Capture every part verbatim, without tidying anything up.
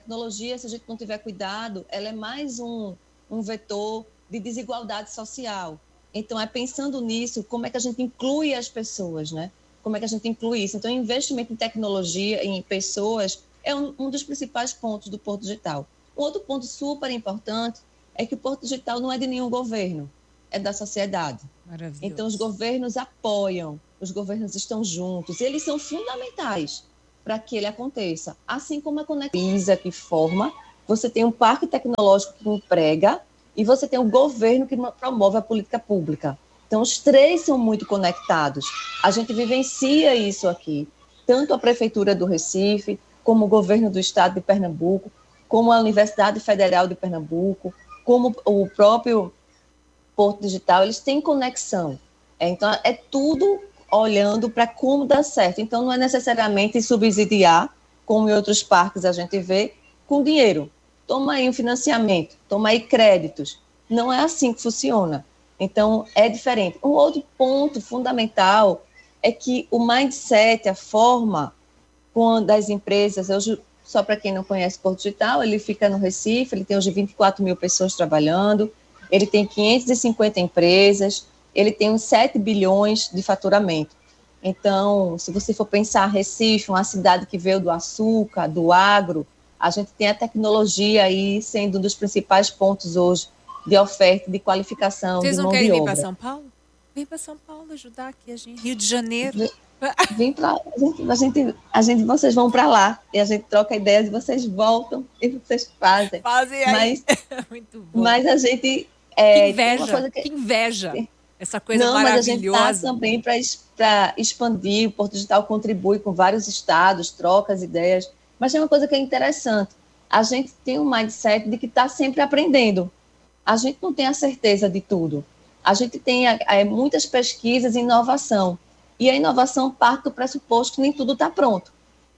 tecnologia, se a gente não tiver cuidado, ela é mais um, um vetor de desigualdade social. Então, é pensando nisso, como é que a gente inclui as pessoas, né? Como é que a gente inclui isso? Então, investimento em tecnologia, em pessoas, é um, um dos principais pontos do Porto Digital. Um outro ponto super importante é que o Porto Digital não é de nenhum governo, é da sociedade. Maravilhoso. Então, os governos apoiam, os governos estão juntos, eles são fundamentais para que ele aconteça. Assim como a Conecta que forma, você tem um parque tecnológico que emprega e você tem o governo que promove a política pública. Então, os três são muito conectados. A gente vivencia isso aqui, tanto a Prefeitura do Recife, como o governo do Estado de Pernambuco, como a Universidade Federal de Pernambuco, como o próprio Porto Digital, eles têm conexão. É, então, é tudo olhando para como dar certo. Então, não é necessariamente subsidiar, como em outros parques a gente vê, com dinheiro. Toma aí um financiamento, toma aí créditos. Não é assim que funciona. Então, é diferente. Um outro ponto fundamental é que o mindset, a forma das empresas, hoje, só para quem não conhece o Porto Digital, ele fica no Recife, ele tem hoje vinte e quatro mil pessoas trabalhando, ele tem quinhentas e cinquenta empresas, ele tem uns sete bilhões de faturamento. Então, se você for pensar Recife, uma cidade que veio do açúcar, do agro, a gente tem a tecnologia aí sendo um dos principais pontos hoje de oferta, de qualificação, Vocês de não mão querem de vir obra. para São Paulo? Vem para São Paulo ajudar aqui a gente. Rio de Janeiro. Vem, vem para a gente, a gente, a gente, vocês vão para lá e a gente troca ideias e vocês voltam e vocês fazem. Fazem aí. Mas, muito bom. Mas a gente é, que inveja, uma coisa que, que inveja. Essa coisa não, maravilhosa. Mas a gente está também para expandir, o Porto Digital contribui com vários estados, troca as ideias, mas tem uma coisa que é interessante, a gente tem um mindset de que está sempre aprendendo, a gente não tem a certeza de tudo, a gente tem é, muitas pesquisas e inovação, e a inovação parte do pressuposto que nem tudo está pronto,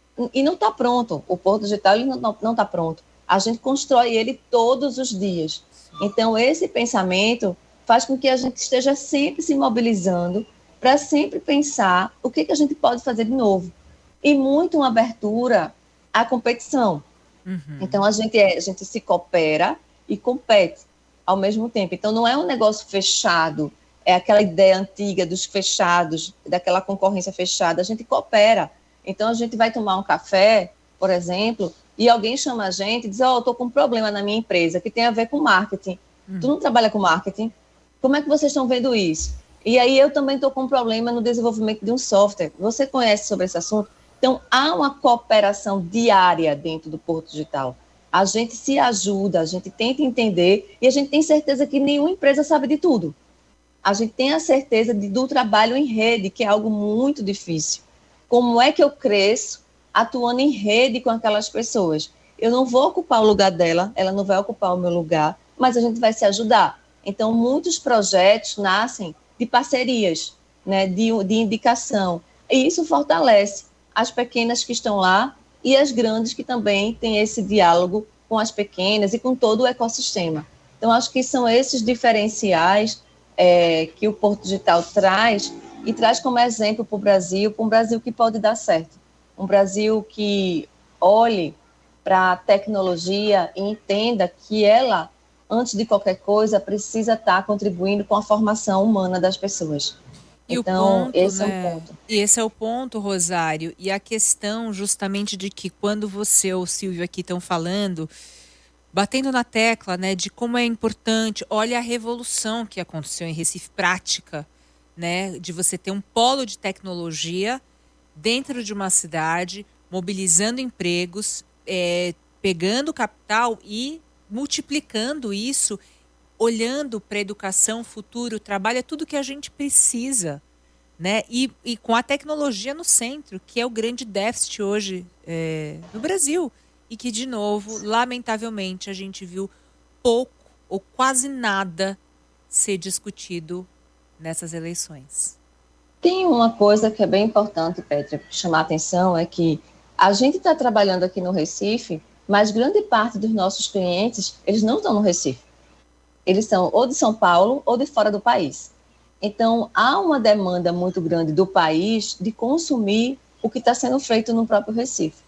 e não está pronto, o Porto Digital ele não está pronto, a gente constrói ele todos os dias, então esse pensamento faz com que a gente esteja sempre se mobilizando para sempre pensar o que, que a gente pode fazer de novo. E muito uma abertura à competição. Uhum. Então, a gente, é, a gente se coopera e compete ao mesmo tempo. Então, não é um negócio fechado, é aquela ideia antiga dos fechados, daquela concorrência fechada. A gente coopera. Então, a gente vai tomar um café, por exemplo, e alguém chama a gente e diz, ó, oh, eu estou com um problema na minha empresa que tem a ver com marketing. Uhum. Tu não trabalha com marketing? Como é que vocês estão vendo isso? E aí eu também estou com um problema no desenvolvimento de um software. Você conhece sobre esse assunto? Então, há uma cooperação diária dentro do Porto Digital. A gente se ajuda, a gente tenta entender e a gente tem certeza que nenhuma empresa sabe de tudo. A gente tem a certeza de, do trabalho em rede, que é algo muito difícil. Como é que eu cresço atuando em rede com aquelas pessoas? Eu não vou ocupar o lugar dela, ela não vai ocupar o meu lugar, mas a gente vai se ajudar. Então, muitos projetos nascem de parcerias, né, de, de indicação. E isso fortalece as pequenas que estão lá e as grandes que também têm esse diálogo com as pequenas e com todo o ecossistema. Então, acho que são esses diferenciais é, que o Porto Digital traz e traz como exemplo para o Brasil, para um Brasil que pode dar certo. Um Brasil que olhe para a tecnologia e entenda que ela, antes de qualquer coisa, precisa estar contribuindo com a formação humana das pessoas. E então, o ponto, esse né? é o ponto. E esse é o ponto, Rosário. E a questão justamente de que quando você ou o Silvio aqui estão falando, batendo na tecla, né, de como é importante, olha a revolução que aconteceu em Recife, prática, né, de você ter um polo de tecnologia dentro de uma cidade, mobilizando empregos, é, pegando capital e multiplicando isso, olhando para a educação, futuro, trabalho, é tudo que a gente precisa, né? E, e com a tecnologia no centro, que é o grande déficit hoje é, no Brasil. E que, de novo, lamentavelmente, a gente viu pouco ou quase nada ser discutido nessas eleições. Tem uma coisa que é bem importante, Petra, chamar a atenção, é que a gente está trabalhando aqui no Recife, mas grande parte dos nossos clientes, eles não estão no Recife. Eles são ou de São Paulo ou de fora do país. Então, há uma demanda muito grande do país de consumir o que está sendo feito no próprio Recife.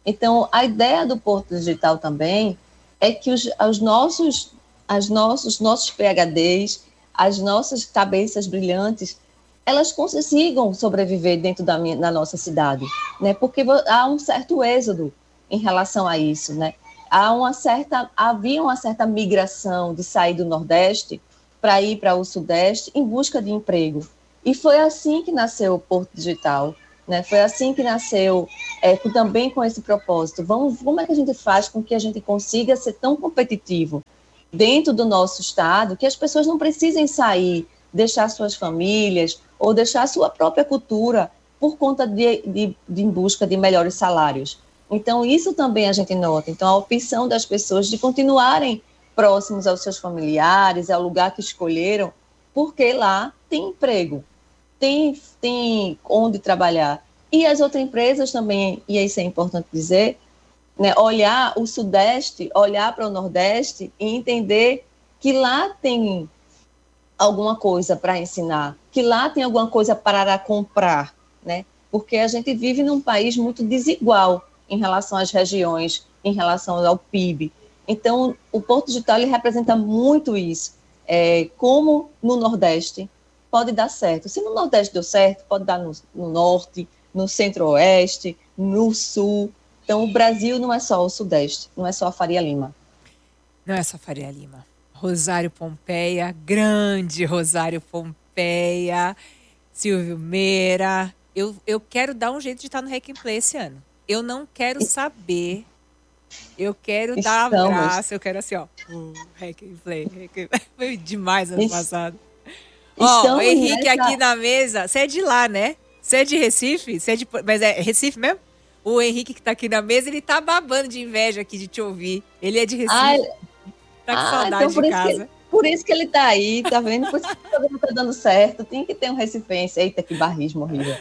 Então, a ideia do Porto Digital também é que os, os nossos, as nossos, nossos PhDs, as nossas cabeças brilhantes, elas consigam sobreviver dentro da, minha, da nossa cidade, né? Porque há um certo êxodo em relação a isso, né? Há uma certa, havia uma certa migração de sair do Nordeste para ir para o Sudeste em busca de emprego. E foi assim que nasceu o Porto Digital, né? Foi assim que nasceu, é, também com esse propósito. Vamos, como é que a gente faz com que a gente consiga ser tão competitivo dentro do nosso estado que as pessoas não precisem sair, deixar suas famílias ou deixar sua própria cultura por conta de, de, de em busca de melhores salários. Então, isso também a gente nota. Então, a opção das pessoas de continuarem próximos aos seus familiares, ao lugar que escolheram, porque lá tem emprego, tem, tem onde trabalhar. E as outras empresas também, e isso é importante dizer, né, olhar o Sudeste, olhar para o Nordeste e entender que lá tem alguma coisa para ensinar, que lá tem alguma coisa para comprar, né? Porque a gente vive num país muito desigual em relação às regiões, em relação ao P I B. Então, o Porto Digital ele representa muito isso. É, como no Nordeste pode dar certo. Se no Nordeste deu certo, pode dar no, no Norte, no Centro-Oeste, no Sul. Então, o Brasil não é só o Sudeste, não é só a Faria Lima. Não é só Faria Lima. Rosário Pompeia, grande Rosário Pompeia, Silvio Meira. Eu, eu quero dar um jeito de estar no Hack and Play esse ano. Eu não quero saber. Eu quero Estamos. dar abraço. Eu quero assim, ó. Uh, hack and Play. Hack and play. Foi demais ano Est... passado. Ó, o Henrique nessa... aqui na mesa. Você é de lá, né? Você é de Recife? Você é de... Mas é Recife mesmo? O Henrique que tá aqui na mesa, ele tá babando de inveja aqui de te ouvir. Ele é de Recife. Ai... Tá com ah, saudade então de casa. Que, por isso que ele tá aí, tá vendo? Por isso que o programa tá dando certo. Tem que ter um recifense. Eita, que barrismo horrível.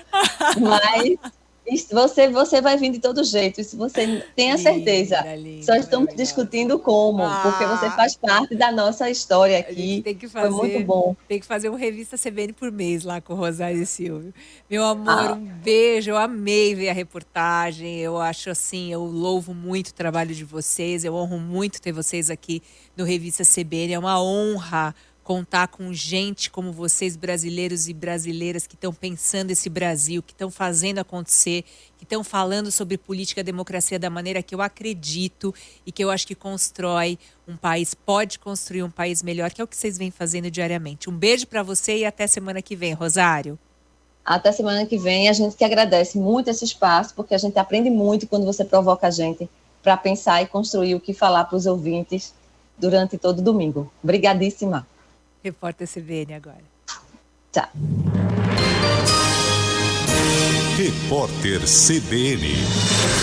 Mas você, você vai vir de todo jeito. Isso você tenha certeza. Linda, linda, Só estamos discutindo como, ah, porque você faz parte da nossa história aqui. Tem que fazer, Foi muito bom. Tem que fazer uma revista C B N por mês lá com o Rosário e Silvio. Meu amor, ah. um beijo. Eu amei ver a reportagem. Eu acho assim, eu louvo muito o trabalho de vocês. Eu honro muito ter vocês aqui no Revista C B N. É uma honra contar com gente como vocês, brasileiros e brasileiras, que estão pensando esse Brasil, que estão fazendo acontecer, que estão falando sobre política e democracia da maneira que eu acredito e que eu acho que constrói um país, pode construir um país melhor, que é o que vocês vêm fazendo diariamente. Um beijo para você e até semana que vem, Rosário. Até semana que vem. A gente que agradece muito esse espaço, porque a gente aprende muito quando você provoca a gente para pensar e construir o que falar para os ouvintes durante todo domingo. Obrigadíssima. Repórter C B N agora. Tchau. Repórter C B N.